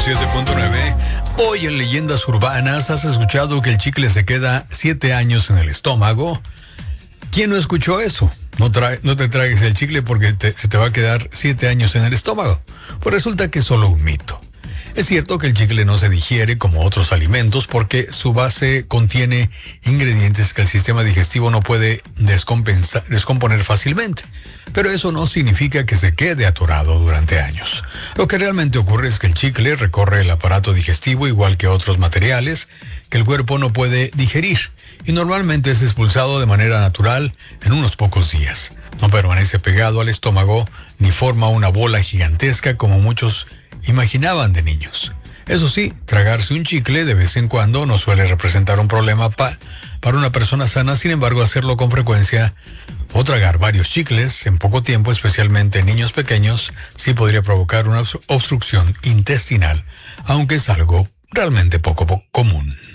107.9. Hoy en Leyendas Urbanas, ¿has escuchado que el chicle se queda 7 años en el estómago? ¿Quién no escuchó eso? No te tragues el chicle porque se te va a quedar 7 años en el estómago. Pues resulta que es solo un mito. Es cierto que el chicle no se digiere como otros alimentos porque su base contiene ingredientes que el sistema digestivo no puede descomponer fácilmente. Pero eso no significa que se quede atorado durante años. Lo que realmente ocurre es que el chicle recorre el aparato digestivo igual que otros materiales que el cuerpo no puede digerir y normalmente es expulsado de manera natural en unos pocos días. No permanece pegado al estómago ni forma una bola gigantesca como muchos imaginaban de niños. Eso sí, tragarse un chicle de vez en cuando no suele representar un problema para una persona sana. Sin embargo, hacerlo con frecuencia o tragar varios chicles en poco tiempo, especialmente en niños pequeños, sí podría provocar una obstrucción intestinal, aunque es algo realmente poco común.